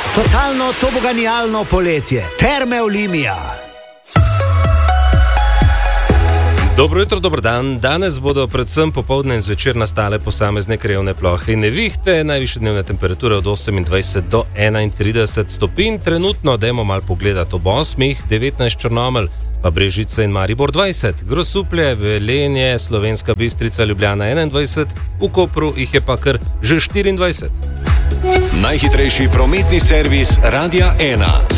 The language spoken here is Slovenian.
Totalno toboganijalno poletje. Terme Olimia. Dobro jutro, dober dan. Danes bodo predvsem popoldne in zvečer nastale posamezne krajevne plohe in nevihte, najvišje dnevne temperature od 28 do 31 stopinj. Trenutno dajmo malo pogledati ob 8, 19 Črnomelj, pa Brežice in Maribor 20, Grosuplje, Velenje, Slovenska Bistrica, Ljubljana 21, v Kopru jih je pa kar že 24. Najhitrejši prometni servis Radia 1.